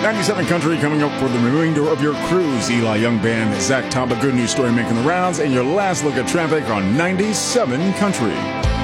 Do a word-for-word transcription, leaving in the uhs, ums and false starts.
ninety-seven Country coming up for the remainder of your cruise. Eli Young Band, Zach Top, a good news story making the rounds, and your last look at traffic on ninety-seven Country.